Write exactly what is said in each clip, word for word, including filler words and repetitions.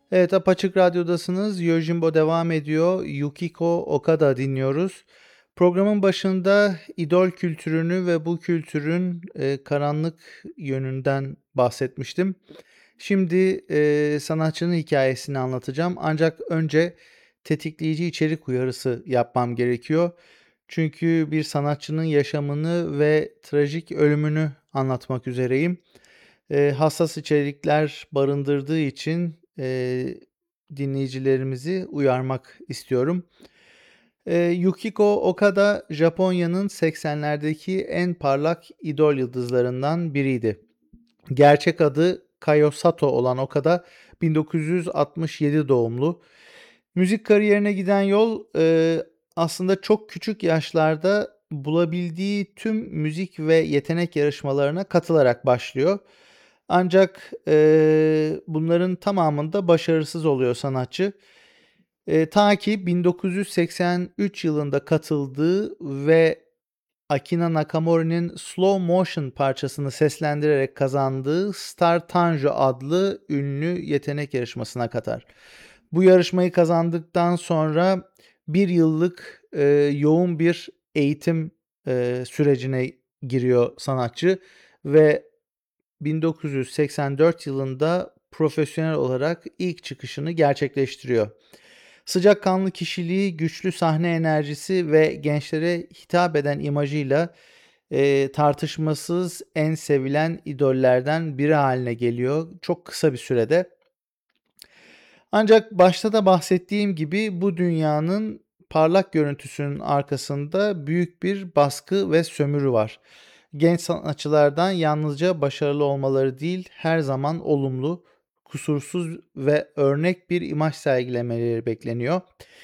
Evet, Apaçık Radyo'dasınız. Yojimbo devam ediyor. Yukiko Okada dinliyoruz. Programın başında idol kültürünü ve bu kültürün e, karanlık yönünden bahsetmiştim. Şimdi e, sanatçının hikayesini anlatacağım. Ancak önce tetikleyici içerik uyarısı yapmam gerekiyor. Çünkü bir sanatçının yaşamını ve trajik ölümünü anlatmak üzereyim. Eee, hassas içerikler barındırdığı için, eee, dinleyicilerimizi uyarmak istiyorum. Eee, Yukiko Okada, Japonya'nın seksenlerdeki en parlak idol yıldızlarından biriydi. Gerçek adı Kayo Sato olan Okada, bin dokuz yüz altmış yedi doğumlu. Müzik kariyerine giden yol, eee, aslında çok küçük yaşlarda bulabildiği tüm müzik ve yetenek yarışmalarına katılarak başlıyor. Ancak, eee, bunların tamamında başarısız oluyor sanatçı. Eee, ta ki bin dokuz yüz seksen üç yılında katıldığı ve Akira Nakamori'nin Slow Motion parçasını seslendirerek kazandığı Star Tango adlı ünlü yetenek yarışmasına katar. Bu yarışmayı kazandıktan sonra bir yıllık e, yoğun bir eğitim e, sürecine giriyor sanatçı ve bin dokuz yüz seksen dört yılında profesyonel olarak ilk çıkışını gerçekleştiriyor. Sıcakkanlı kişiliği, güçlü sahne enerjisi ve gençlere hitap eden imajıyla e, tartışmasız en sevilen idollerden biri haline geliyor çok kısa bir sürede. Ancak başta da bahsettiğim gibi bu dünyanın parlak görüntüsünün arkasında büyük bir baskı ve sömürü var. Genç sanatçılardan yalnızca başarılı olmaları değil, her zaman olumlu, kusursuz ve örnek bir imaj sergilemeleri bekleniyor.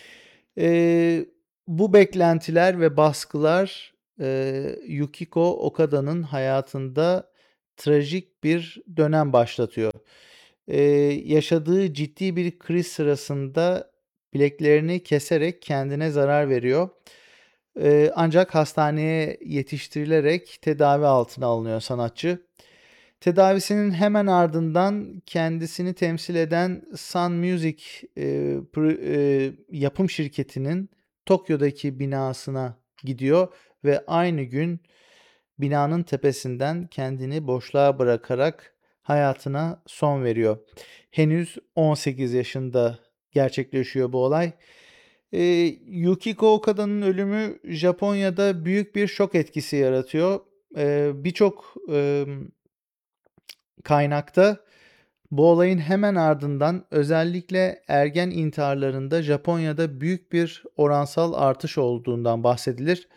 Ee, Bu beklentiler ve baskılar e, Yukiko Okada'nın hayatında trajik bir dönem başlatıyor. Ee, Yaşadığı ciddi bir kriz sırasında bileklerini keserek kendine zarar veriyor. Ee, ancak hastaneye yetiştirilerek tedavi altına alınıyor sanatçı. Tedavisinin hemen ardından kendisini temsil eden Sun Music e, pr- e, yapım şirketinin Tokyo'daki binasına gidiyor ve aynı gün binanın tepesinden kendini boşluğa bırakarak hayatına son veriyor. Henüz on sekiz yaşında gerçekleşiyor bu olay. Ee, Yukiko Okada'nın ölümü Japonya'da büyük bir şok etkisi yaratıyor. Ee, Birçok e, kaynakta bu olayın hemen ardından özellikle ergen intiharlarında Japonya'da büyük bir oransal artış olduğundan bahsedilir.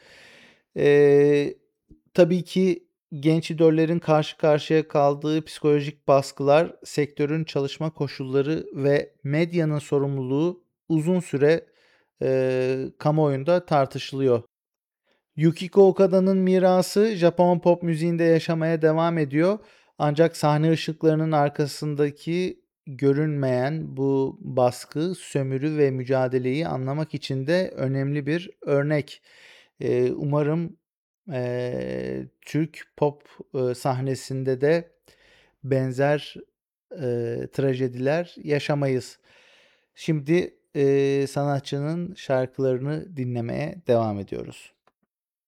Ee, tabii ki genç idollerin karşı karşıya kaldığı psikolojik baskılar, sektörün çalışma koşulları ve medyanın sorumluluğu uzun süre e, kamuoyunda tartışılıyor. Yukiko Okada'nın mirası Japon pop müziğinde yaşamaya devam ediyor. Ancak sahne ışıklarının arkasındaki görünmeyen bu baskı, sömürü ve mücadeleyi anlamak için de önemli bir örnek. Ee, umarım eee, Türk pop e, sahnesinde de benzer e, trajediler yaşamayız. Şimdi e, sanatçının şarkılarını dinlemeye devam ediyoruz.